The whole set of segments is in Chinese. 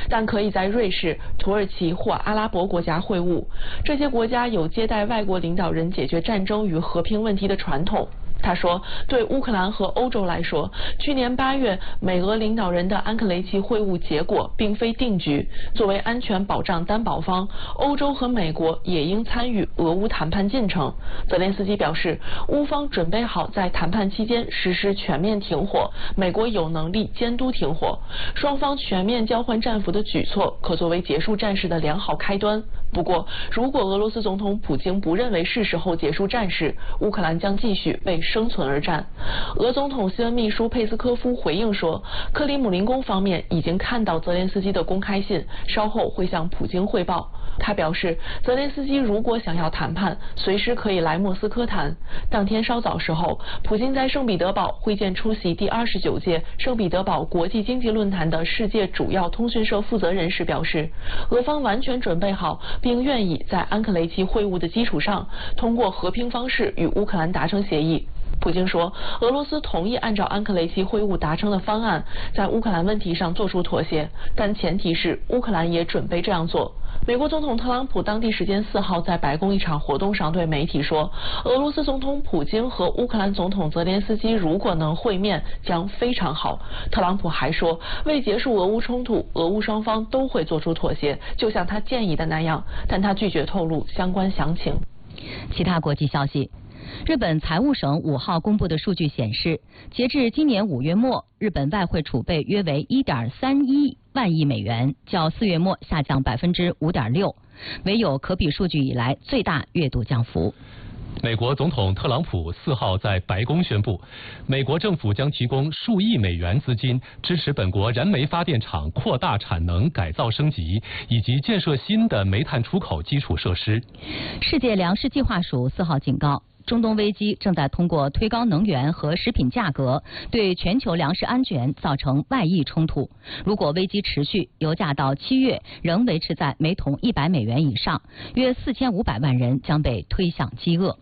但可以在瑞士、土耳其或阿拉伯国家会晤。这些国家有接待外国领导人解决战争与和平问题的传统。他说，对乌克兰和欧洲来说，去年8月美俄领导人的安克雷奇会晤结果并非定局。作为安全保障担保方，欧洲和美国也应参与俄乌谈判进程。泽连斯基表示，乌方准备好在谈判期间实施全面停火，美国有能力监督停火。双方全面交换战俘的举措可作为结束战事的良好开端。不过，如果俄罗斯总统普京不认为是时候结束战事，乌克兰将继续为生存而战。俄总统新闻秘书佩斯科夫回应说，克里姆林宫方面已经看到泽连斯基的公开信，稍后会向普京汇报。他表示，泽连斯基如果想要谈判，随时可以来莫斯科谈。当天稍早时候，普京在圣彼得堡会见出席第29届圣彼得堡国际经济论坛的世界主要通讯社负责人时表示，俄方完全准备好，并愿意在安克雷奇会晤的基础上，通过和平方式与乌克兰达成协议。普京说，俄罗斯同意按照安克雷奇会晤达成的方案，在乌克兰问题上做出妥协，但前提是乌克兰也准备这样做。美国总统特朗普当地时间4号在白宫一场活动上对媒体说，俄罗斯总统普京和乌克兰总统泽连斯基如果能会面，将非常好。特朗普还说，为结束俄乌冲突，俄乌双方都会做出妥协，就像他建议的那样，但他拒绝透露相关详情。 其他国际消息。日本财务省5号公布的数据显示，截至今年5月末，日本外汇储备约为 1.31万亿美元，较4月末下降 5.6%， 为有可比数据以来最大月度降幅。 美国总统特朗普4号在白宫宣布，美国政府将提供数亿美元资金，支持本国燃煤发电厂扩大产能、改造升级，以及建设新的煤炭出口基础设施。 世界粮食计划署4号警告，中东危机正在通过推高能源和食品价格，对全球粮食安全造成外溢冲突。如果危机持续，油价到7月仍维持在每桶100美元以上，约4500万人将被推向饥饿。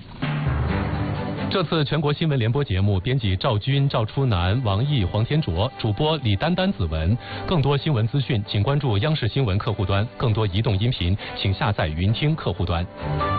这次全国新闻联播节目，编辑赵军、赵初南、王毅、黄天卓，主播李丹丹、子文。更多新闻资讯，请关注央视新闻客户端；更多移动音频，请下载云听客户端。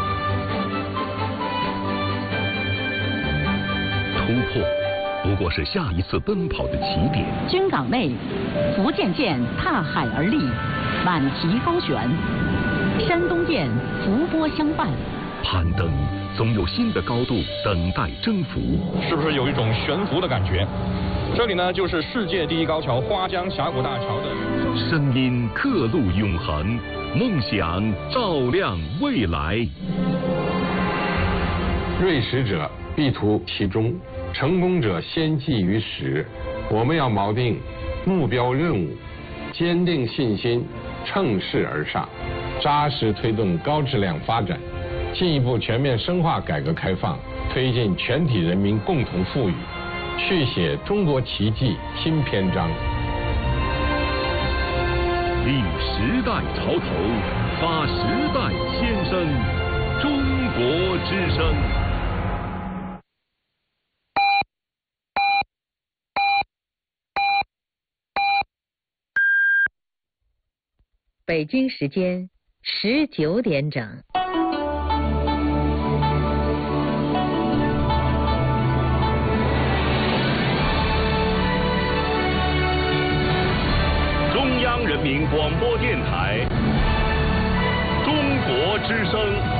突破不过是下一次奔跑的起点。 军港内，福建舰踏海而立，满蹄高悬；山东舰伏波相伴。 攀登总有新的高度等待征服， 是不是有一种悬浮的感觉？这里呢，就是世界第一高桥花江峡谷大桥的声音刻录永恒，梦想照亮未来。 锐识者必图其中，成功者先记于始。我们要锚定目标任务，坚定信心，乘势而上，扎实推动高质量发展，进一步全面深化改革开放，推进全体人民共同富裕，续写中国奇迹新篇章。 立时代潮头，发时代先声，中国之声。 北京时间19点整。 中央人民广播电台，中国之声。